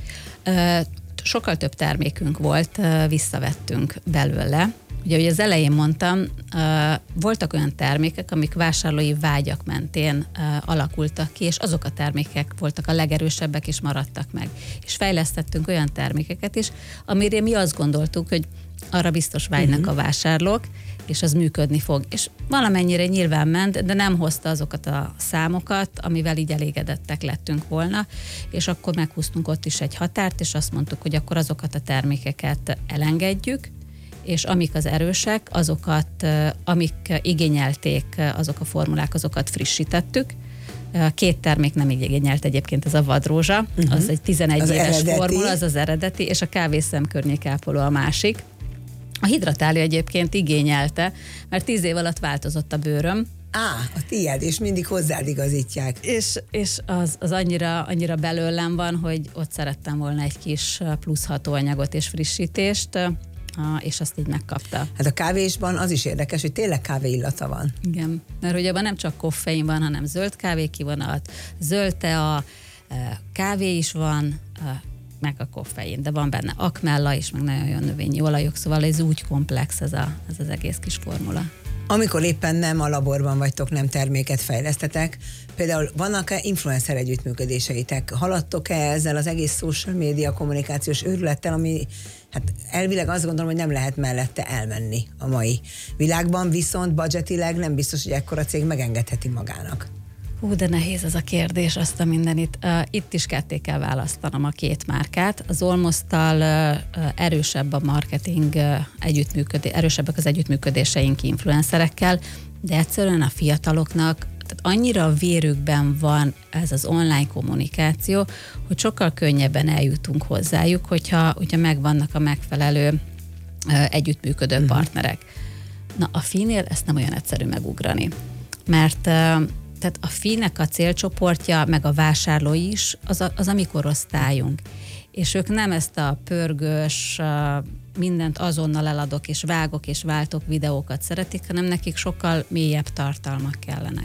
Sokkal több termékünk volt, visszavettünk belőle. Ugye az elején mondtam, voltak olyan termékek, amik vásárlói vágyak mentén alakultak ki, és azok a termékek voltak a legerősebbek, és maradtak meg. És fejlesztettünk olyan termékeket is, amire mi azt gondoltuk, hogy arra biztos vágynak a vásárlók, és az működni fog. És valamennyire nyilván ment, de nem hozta azokat a számokat, amivel így elégedettek lettünk volna, és akkor meghúztunk ott is egy határt, és azt mondtuk, hogy akkor azokat a termékeket elengedjük, és amik az erősek, azokat, amik igényelték, azok a formulák, azokat frissítettük. 2 termék nem igényelt egyébként, ez a vadrózsa, az egy 11 az éves eredeti formula, az az eredeti, és a kávészem környékápoló a másik. A hidratália egyébként igényelte, mert 10 év alatt változott a bőröm. A tiéd, és mindig hozzád igazítják. És az annyira belőlem van, hogy ott szerettem volna egy kis plusz hatóanyagot és frissítést, és azt így megkapta. Hát a kávésban az is érdekes, hogy tényleg kávé illata van. Igen, mert ugye abban nem csak koffein van, hanem zöld kávé kivonat, zöld tea, kávé is van, meg a koffein, de van benne akmella is, meg nagyon jó növényi olajok, szóval ez úgy komplex ez az egész kis formula. Amikor éppen nem a laborban vagytok, nem terméket fejlesztetek, például vannak-e influencer együttműködéseitek? Haladtok-e ezzel az egész social media kommunikációs őrülettel, ami hát elvileg azt gondolom, hogy nem lehet mellette elmenni a mai világban, viszont budgetileg nem biztos, hogy ekkora cég megengedheti magának. De nehéz ez a kérdés, azt a mindenit. Itt is ketté kell választanom a 2 márkát. Az Olmosztal erősebb a marketing együttműködés, erősebbek az együttműködéseink influencerekkel, de egyszerűen a fiataloknak tehát annyira a vérükben van ez az online kommunikáció, hogy sokkal könnyebben eljutunk hozzájuk, hogyha megvannak a megfelelő együttműködő partnerek. Na, a Fi-nél ezt nem olyan egyszerű megugrani, mert tehát a Fi-nek a célcsoportja, meg a vásárlói is, az a mi korosztályunk. És ők nem ezt a pörgős, mindent azonnal eladok, és vágok, és váltok videókat szeretik, hanem nekik sokkal mélyebb tartalmak kellenek.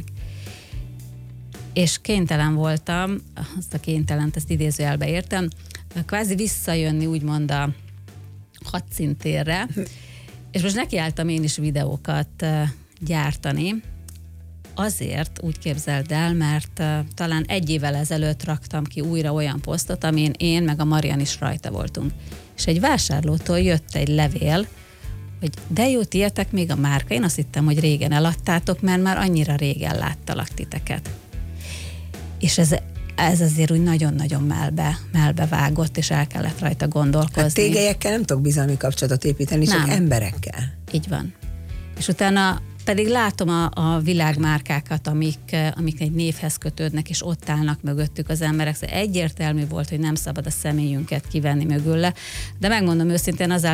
És kénytelen voltam, azt a kénytelent, ezt idézőjelbe értem, kvázi visszajönni úgymond a hadszintérre, és most nekiálltam én is videókat gyártani. Azért úgy képzeld el, mert talán 1 évvel ezelőtt raktam ki újra olyan posztot, amin én meg a Marian is rajta voltunk. És egy vásárlótól jött egy levél, hogy de jó, tiétek még a márka. Én azt hittem, hogy régen eladtátok, mert már annyira régen láttalak titeket. És ez azért úgy nagyon-nagyon melbe vágott, és el kellett rajta gondolkozni. Hát tégelyekkel nem tudok bizalmi kapcsolatot építeni, csak emberekkel. Így van. És utána pedig látom a világmárkákat, amik egy névhez kötődnek, és ott állnak mögöttük az emberek. Szóval egyértelmű volt, hogy nem szabad a személyünket kivenni mögülle, de megmondom őszintén azáltal, hogy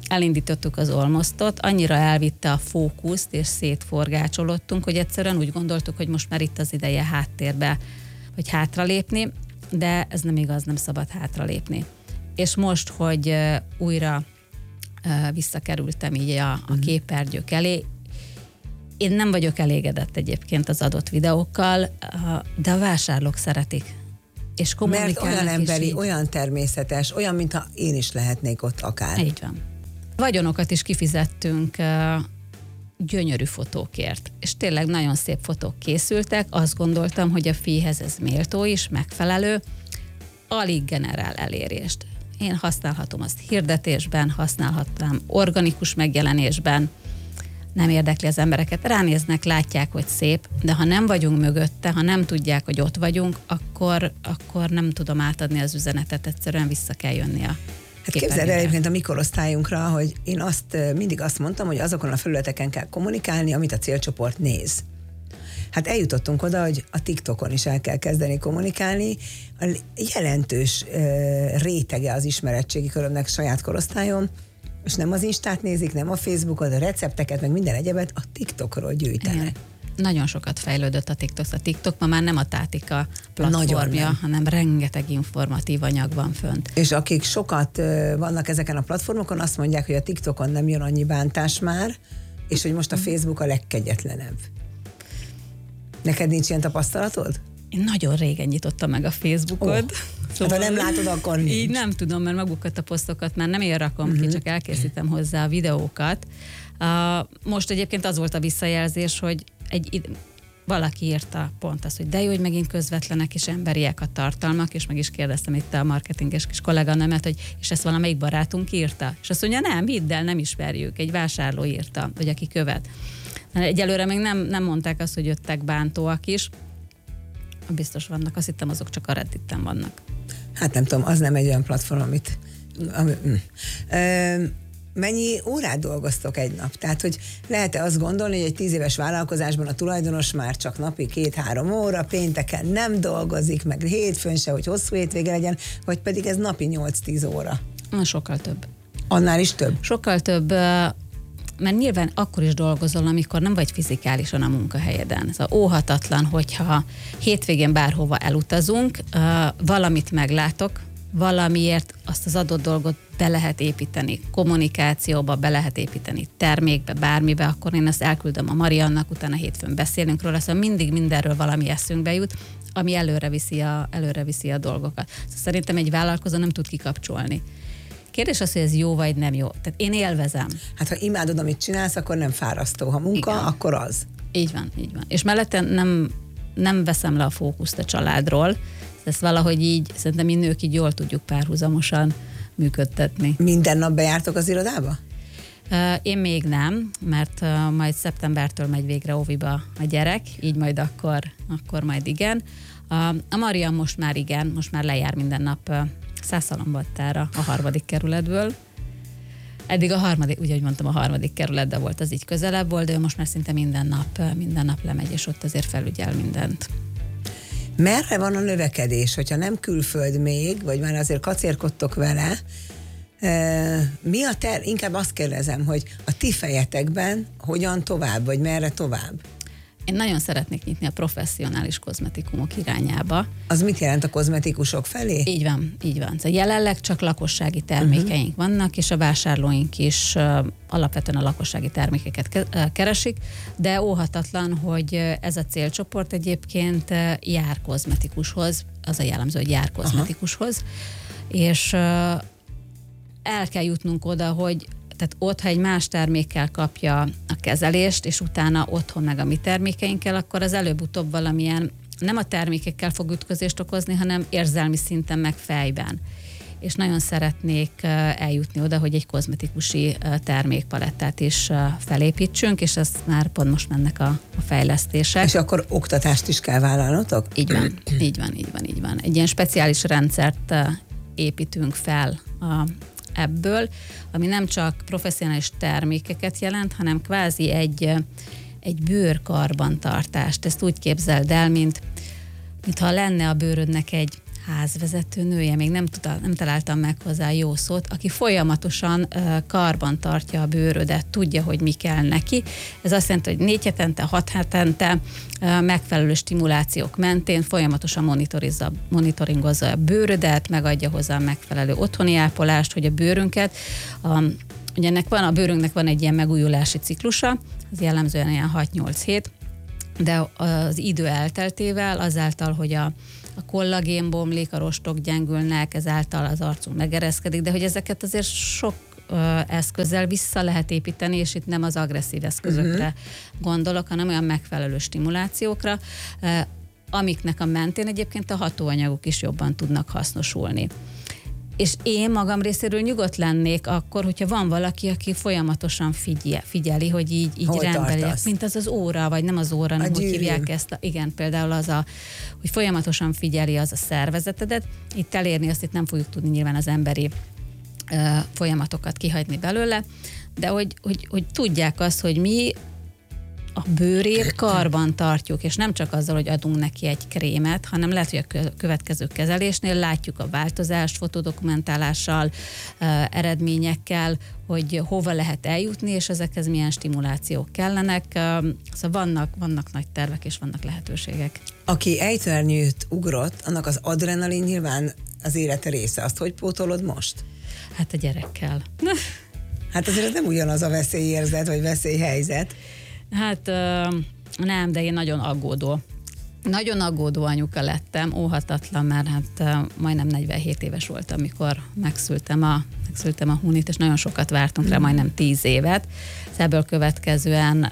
elindítottuk az Almost-ot, annyira elvitte a fókuszt, és szétforgácsolódtunk, hogy egyszerűen úgy gondoltuk, hogy most már itt az ideje háttérbe, vagy hátralépni, de ez nem igaz, nem szabad hátralépni. És most, hogy újra visszakerültem így a képernyők elé, én nem vagyok elégedett egyébként az adott videókkal, de a vásárlók szeretik. És mert olyan emberi, olyan természetes, olyan, mintha én is lehetnék ott akár. Így van. Vagyonokat is kifizettünk gyönyörű fotókért. És tényleg nagyon szép fotók készültek. Azt gondoltam, hogy a fíhez ez méltó is, megfelelő. Alig generál elérést. Én használhatom azt hirdetésben, használhatnám organikus megjelenésben. Nem érdekli az embereket. Ránéznek, látják, hogy szép, de ha nem vagyunk mögötte, ha nem tudják, hogy ott vagyunk, akkor nem tudom átadni az üzenetet, egyszerűen vissza kell jönni a Hát képzeld el egyébként a mi korosztályunkra, hogy én mindig azt mondtam, hogy azokon a felületeken kell kommunikálni, amit a célcsoport néz. Hát eljutottunk oda, hogy a TikTokon is el kell kezdeni kommunikálni. A jelentős rétege az ismeretségi körömnek saját korosztályom, és nem az Instát nézik, nem a Facebookot, a recepteket, meg minden egyebet, a TikTokról gyűjtenek. Igen. Nagyon sokat fejlődött a TikTok. A TikTok ma már nem a tátika platformja, hanem rengeteg informatív anyag van fönt. És akik sokat vannak ezeken a platformokon, azt mondják, hogy a TikTokon nem jön annyi bántás már, és hogy most a Facebook a legkegyetlenebb. Neked nincs ilyen tapasztalatod? Én nagyon régen nyitottam meg a Facebookot. Szóval ha nem látod, akkor nincs. Így nem tudom, mert magukat a posztokat már nem én rakom ki, csak elkészítem hozzá a videókat. Most egyébként az volt a visszajelzés, hogy valaki írta pont azt, hogy de jó, hogy megint közvetlenek és emberiek a tartalmak, és meg is kérdeztem itt a marketinges kis kolléganőmet, hogy és ezt valamelyik barátunk írta. És azt mondja, nem, hidd el, nem ismerjük, egy vásárló írta, vagy aki követ. Egyelőre még nem mondták azt, hogy jöttek bántóak is. Biztos vannak, azt hittem, azok csak a Redditen vannak. Hát nem tudom, az nem egy olyan platform, amit... Mennyi órát dolgoztok egy nap? Tehát, hogy lehet-e azt gondolni, hogy egy 10 éves vállalkozásban a tulajdonos már csak napi 2-3 óra, pénteken nem dolgozik, meg hétfőn se, hogy hosszú hétvége legyen, vagy pedig ez napi 8-10 óra? Sokkal több. Annál is több? Sokkal több, mert nyilván akkor is dolgozol, amikor nem vagy fizikálisan a munkahelyeden. Ez óhatatlan, hogyha hétvégén bárhova elutazunk, valamit meglátok, valamiért azt az adott dolgot be lehet építeni kommunikációba, be lehet építeni termékbe, bármibe, akkor én ezt elküldöm a Mariannak, utána hétfőn beszélünk róla, szóval mindig mindenről valami eszünkbe jut, ami előre viszi a dolgokat. Szóval szerintem egy vállalkozó nem tud kikapcsolni. Kérdés az, hogy ez jó vagy nem jó. Tehát én élvezem. Hát ha imádod, amit csinálsz, akkor nem fárasztó. Ha munka, igen, akkor az. Így van. És mellette nem veszem le a fókuszt a családról. Ezt valahogy így, szerintem mi nők így jól tudjuk párhuzamosan működtetni. Minden nap bejártok az irodába? Én még nem, mert majd szeptembertől megy végre óviba a gyerek, így majd akkor majd igen. A Marian most már igen, most már lejár minden nap Szászhalombattára a 3. kerületből. Eddig a 3., úgy, ahogy mondtam, a 3. kerületben volt, az így közelebb volt, de ő most már szinte minden nap lemegy, és ott azért felügyel mindent. Merre van a növekedés, hogyha nem külföld még, vagy már azért kacérkodtok vele, mi a inkább azt kérdezem, hogy a ti fejetekben hogyan tovább, vagy merre tovább? Én nagyon szeretnék nyitni a professzionális kozmetikumok irányába. Az mit jelent a kozmetikusok felé? Így van. Szóval jelenleg csak lakossági termékeink vannak, és a vásárlóink is alapvetően a lakossági termékeket keresik, de óhatatlan, hogy ez a célcsoport egyébként jár kozmetikushoz, az a jellemző, hogy jár kozmetikushoz, és el kell jutnunk oda, hogy tehát ott, ha egy más termékkel kapja a kezelést, és utána otthon meg a mi termékeinkkel, akkor az előbb-utóbb valamilyen nem a termékekkel fog ütközést okozni, hanem érzelmi szinten meg fejben. És nagyon szeretnék eljutni oda, hogy egy kozmetikusi termékpalettát is felépítsünk, és ez már pont most mennek a fejlesztések. És akkor oktatást is kell vállalnotok? Így van. Egy ilyen speciális rendszert építünk fel ebből, ami nem csak professzionális termékeket jelent, hanem kvázi egy bőrkarbantartást. Ezt úgy képzeld el, mintha lenne a bőrödnek egy házvezető nője, még nem találtam meg hozzá jó szót, aki folyamatosan karban tartja a bőrödet, tudja, hogy mi kell neki. Ez azt jelenti, hogy 4 hetente, 6 hetente megfelelő stimulációk mentén folyamatosan monitoringozza a bőrödet, megadja hozzá a megfelelő otthoni ápolást, hogy a bőrünket, ugye a bőrünknek van egy ilyen megújulási ciklusa, az jellemzően ilyen 6-8 hét, de az idő elteltével, azáltal, hogy a kollagén bomlik, a rostok gyengülnek, ezáltal az arcunk megereszkedik, de hogy ezeket azért sok eszközzel vissza lehet építeni, és itt nem az agresszív eszközökre gondolok, hanem olyan megfelelő stimulációkra, amiknek a mentén egyébként a hatóanyagok is jobban tudnak hasznosulni. És én magam részéről nyugodt lennék akkor, hogyha van valaki, aki folyamatosan figyeli, hogy így rendben legyek, mint az óra, vagy nem az óra, hanem hogy hívják ezt. Igen, például hogy folyamatosan figyeli az a szervezetedet. Itt elérni azt itt nem fogjuk tudni nyilván az emberi folyamatokat kihagyni belőle, de hogy tudják azt, hogy mi a bőrét karban tartjuk, és nem csak azzal, hogy adunk neki egy krémet, hanem lehet, hogy a következő kezelésnél látjuk a változást fotodokumentálással, eredményekkel, hogy hova lehet eljutni, és ezekhez milyen stimulációk kellenek. Szóval vannak nagy tervek, és vannak lehetőségek. Aki ejtőernyőt ugrott, annak az adrenalin nyilván az élete része. Azt hogy pótolod most? Hát a gyerekkel. Hát azért ez nem ugyanaz a veszélyérzet, vagy veszélyhelyzet. Hát nem, de én nagyon aggódó anyuka lettem, óhatatlan, mert hát majdnem 47 éves voltam, amikor megszültem a Hunit, és nagyon sokat vártunk rá, majdnem 10 évet. Ebből következően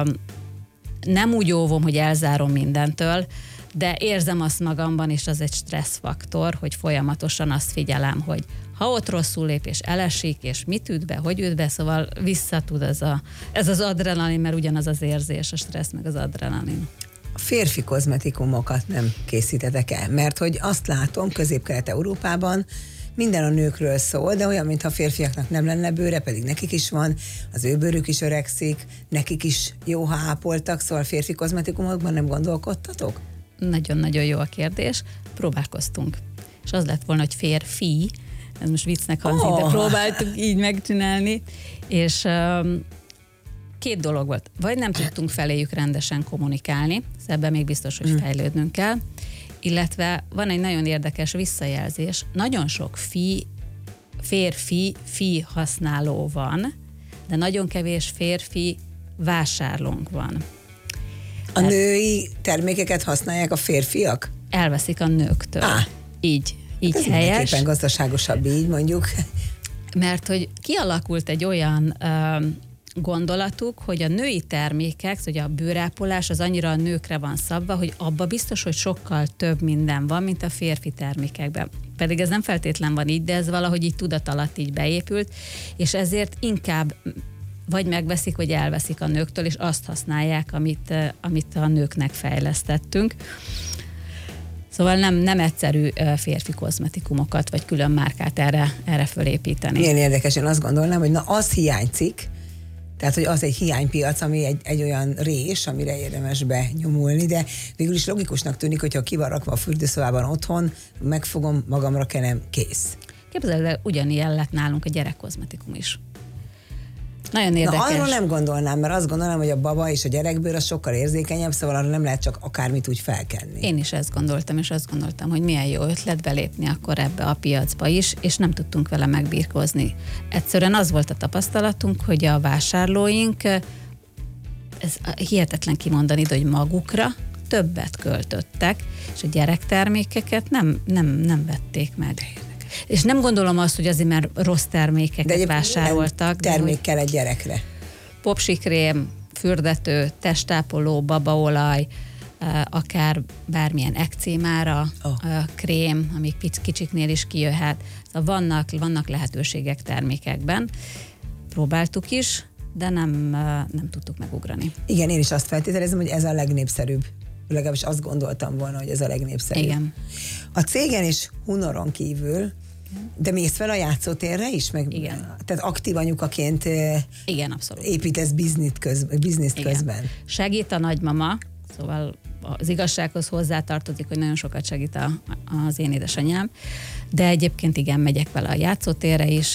nem úgy óvom, hogy elzárom mindentől, de érzem azt magamban, és az egy stresszfaktor, hogy folyamatosan azt figyelem, hogy ha ott rosszul lép, és elesik, és mit üt be, hogy üt be, szóval visszatud ez az adrenalin, mert ugyanaz az érzés, a stressz meg az adrenalin. A férfi kozmetikumokat nem készítetek el, mert hogy azt látom Közép-Kelet-Európában, minden a nőkről szól, de olyan, mintha a férfiaknak nem lenne bőre, pedig nekik is van, az ő bőrük is öregszik, nekik is jó, ha ápoltak, szóval férfi kozmetikumokban nem gondolkodtatok? Nagyon-nagyon jó a kérdés, próbálkoztunk. És az lett volna, hogy férfi, ez most viccnek hangzik, de próbáltuk így megcsinálni, és 2 dolog volt. Vagy nem tudtunk feléjük rendesen kommunikálni, ebben még biztos, hogy fejlődnünk kell, illetve van egy nagyon érdekes visszajelzés. Nagyon sok férfi használó van, de nagyon kevés férfi vásárlónk van. A női termékeket használják a férfiak? Elveszik a nőktől. Így ez helyes. Mindenképpen gazdaságosabb így, mondjuk. Mert hogy kialakult egy olyan gondolatuk, hogy a női termékek, hogy a bőrápolás az annyira a nőkre van szabva, hogy abba biztos, hogy sokkal több minden van, mint a férfi termékekben. Pedig ez nem feltétlen van így, de ez valahogy így tudat alatt így beépült, és ezért inkább vagy megveszik, vagy elveszik a nőktől, és azt használják, amit a nőknek fejlesztettünk. Szóval nem egyszerű férfi kozmetikumokat, vagy külön márkát erre fölépíteni. Milyen érdekes, én azt gondolnám, hogy az hiányzik, tehát, hogy az egy hiánypiac, ami egy olyan rés, amire érdemes benyomulni, de végül is logikusnak tűnik, hogyha ki van rakva a fürdőszobában otthon, megfogom, magamra kenem, kész. Képzeld el, ugyanilyen lett nálunk a gyerekkozmetikum is. Nagyon érdekes. Na, arról nem gondolnám, mert azt gondolnám, hogy a baba és a gyerekbőr az sokkal érzékenyebb, szóval arra nem lehet csak akármit úgy felkenni. Én is ezt gondoltam, és azt gondoltam, hogy milyen jó ötlet belépni akkor ebbe a piacba is, és nem tudtunk vele megbirkózni. Egyszerűen az volt a tapasztalatunk, hogy a vásárlóink, ez hihetetlen kimondani, de hogy magukra többet költöttek, és a gyerektermékeket nem vették meg. És nem gondolom azt, hogy azért, mert rossz termékeket vásároltak. Termék kell egy gyerekre. Popsikrém, fürdető, testápoló, babaolaj, akár bármilyen ekcémára krém, amik kicsiknél is kijöhet. Szóval vannak lehetőségek termékekben. Próbáltuk is, de nem tudtuk megugrani. Igen, én is azt feltételezem, hogy ez a legnépszerűbb. Legalábbis azt gondoltam volna, hogy ez a legnépszerűbb. Igen. A cégen is Hunoron kívül, de mész fel a játszótérre is? Igen. Tehát aktív anyukaként igen, abszolút. Építesz bizniszt közben. Segít a nagymama, szóval az igazsághoz hozzátartozik, hogy nagyon sokat segít az én édesanyám, de egyébként igen, megyek vele a játszótérre is,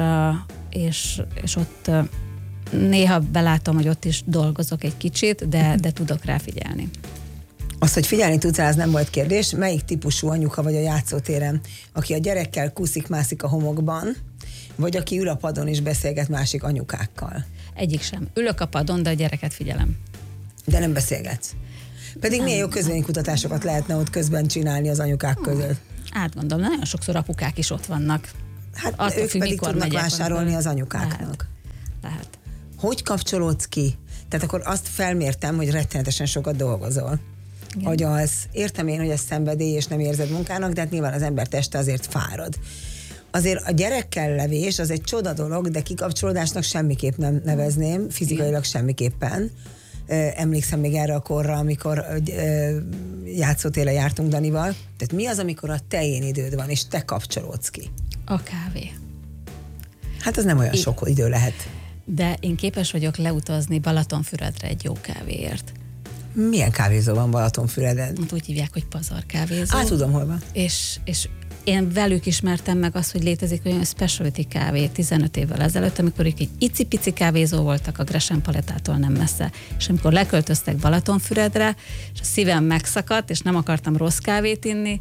és ott néha belátom, hogy ott is dolgozok egy kicsit, de tudok rá figyelni. Azt, hogy figyelni tudsz rá, az nem volt kérdés. Melyik típusú anyuka vagy a játszótéren? Aki a gyerekkel kuszik-mászik a homokban, vagy aki ül a padon és beszélget másik anyukákkal? Egyik sem. Ülök a padon, de a gyereket figyelem. De nem beszélgetsz. Pedig milyen jó közvéleménykutatásokat lehetne ott közben csinálni az anyukák között. Átgondolom, nagyon sokszor apukák is ott vannak. Hát attól ők pedig tudnak vásárolni az anyukáknak. Lehet. Hogy kapcsolódsz ki? Tehát akkor azt felmértem, hogy rettenetesen sokat dolgozol. Hogy az, értem én, hogy ez szenvedély és nem érzed munkának, de hát nyilván az ember teste azért fárad. Azért a gyerekkel levés az egy csoda dolog, de kikapcsolódásnak semmiképp nem nevezném, fizikailag semmiképpen. Emlékszem még erre a korra, amikor játszótéren jártunk Danival. Tehát mi az, amikor a tején időd van, és te kapcsolódsz ki? A kávé. Hát az nem olyan sok idő lehet. De én képes vagyok leutazni Balatonfüredre egy jó kávéért. Milyen kávézó van Balatonfüreden? Úgy hívják, hogy Pazar kávézó. Tudom, hol van. És én velük ismertem meg azt, hogy létezik olyan specialty kávé 15 évvel ezelőtt, amikor ők egy icipici kávézó voltak a Gresham Palettától nem messze. És amikor leköltöztek Balatonfüredre, és a szívem megszakadt, és nem akartam rossz kávét inni,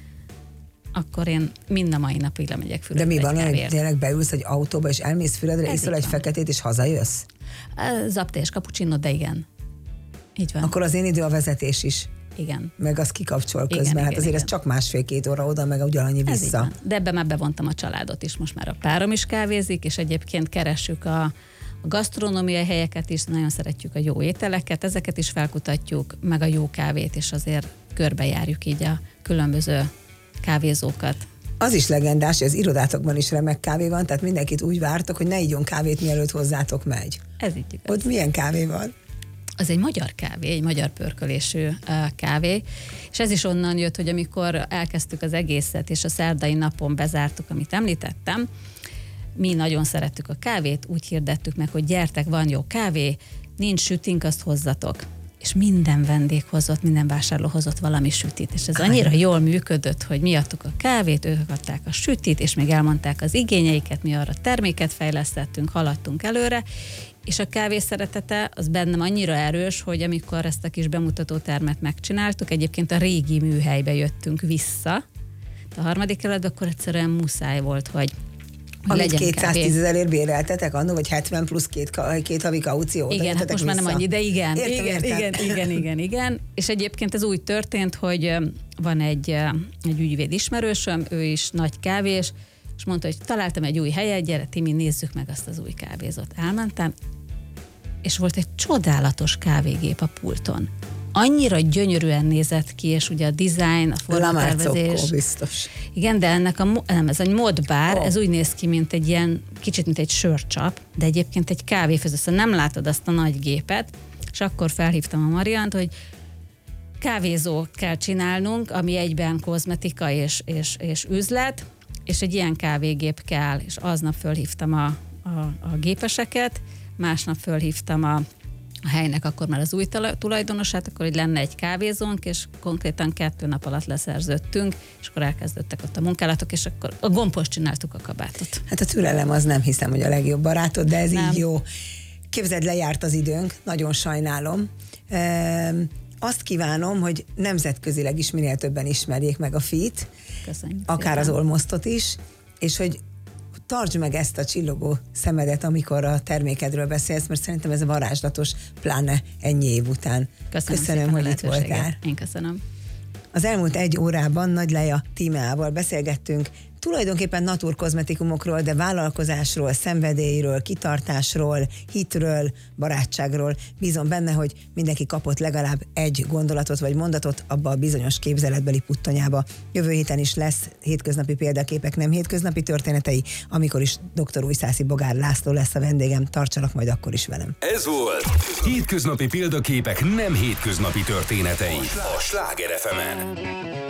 akkor én mind a mai napig lemegyek Füredre. De mi van, hogy tényleg beülsz egy autóba, és elmész Füredre, iszol egy feketét, és hazajössz? Zapté és cappuccino, de igen. Így van. Akkor az én idő a vezetés is. Igen. Meg az kikapcsol közben. Hát azért ez csak 1,5-2 óra oda, meg ugyanannyi vissza. De ebben már bevontam a családot is. Most már a párom is kávézik, és egyébként keressük a gasztronómiai helyeket is, nagyon szeretjük a jó ételeket, ezeket is felkutatjuk, meg a jó kávét, és azért körbejárjuk így a különböző kávézókat. Az is legendás, hogy az irodátokban is remek kávé van, tehát mindenkit úgy vártok, hogy ne igyon kávét, mielőtt hozzátok megy. Ez így igaz. Ott milyen kávé van? Az egy magyar kávé, egy magyar pörkölésű kávé, és ez is onnan jött, hogy amikor elkezdtük az egészet, és a szerdai napon bezártuk, amit említettem, mi nagyon szerettük a kávét, úgy hirdettük meg, hogy gyertek, van jó kávé, nincs sütink, azt hozzatok. És minden vendég hozott, minden vásárló hozott valami sütit, és ez annyira jól működött, hogy mi adtuk a kávét, ők adták a sütit, és még elmondták az igényeiket, mi arra terméket fejlesztettünk, haladtunk előre, és a kávé szeretete az bennem annyira erős, hogy amikor ezt a kis bemutatótermet megcsináltuk, egyébként a régi műhelybe jöttünk vissza, a harmadik kerületben, akkor egyszerűen muszáj volt, hogy amit 210 000-ért béreltetek annó, vagy 70 plusz két havi kaució. Igen, hát most már nem annyi, de igen. Igen. És egyébként ez úgy történt, hogy van egy ügyvéd ismerősöm, ő is nagy kávés, és mondta, hogy találtam egy új helyet, gyere Timi, nézzük meg azt az új kávézót. Elmentem, és volt egy csodálatos kávégép a pulton. Annyira gyönyörűen nézett ki, és ugye a design, a formatervezés. Biztos. Igen, de ennek ez egy modbár, ez úgy néz ki, mint egy ilyen, kicsit mint egy sörcsap, de egyébként egy kávéfőző, szóval nem látod azt a nagy gépet, és akkor felhívtam a Mariant, hogy kávézót kell csinálnunk, ami egyben kozmetika és üzlet, és egy ilyen kávégép kell, és aznap fölhívtam a gépeseket, másnap fölhívtam a helynek akkor már az új tulajdonosát, akkor hogy lenne egy kávézónk, és konkrétan 2 nap alatt leszerződtünk, és akkor elkezdődtek ott a munkálatok, és akkor a gombos csináltuk a kabátot. Hát a türelem az nem hiszem, hogy a legjobb barátod, de ez nem. Így jó. Képzeld, lejárt az időnk, nagyon sajnálom. Azt kívánom, hogy nemzetközileg is minél többen ismerjék meg a FIT, akár az Olmosztot is, és hogy tartsd meg ezt a csillogó szemedet, amikor a termékedről beszélsz, mert szerintem ez varázslatos, pláne ennyi év után. Köszönöm, hogy itt voltál. Én köszönöm. Az elmúlt 1 órában Nagy Leja Tímeával beszélgettünk tulajdonképpen naturkozmetikumokról, de vállalkozásról, szenvedélyről, kitartásról, hitről, barátságról. Bízom benne, hogy mindenki kapott legalább egy gondolatot vagy mondatot abba a bizonyos képzeletbeli puttonyába. Jövő héten is lesz hétköznapi példaképek, nem hétköznapi történetei, amikor is dr. Újszászi Bogár László lesz a vendégem. Tartsanak majd akkor is velem. Ez volt Hétköznapi példaképek, nem hétköznapi történetei a Sláger FM-en.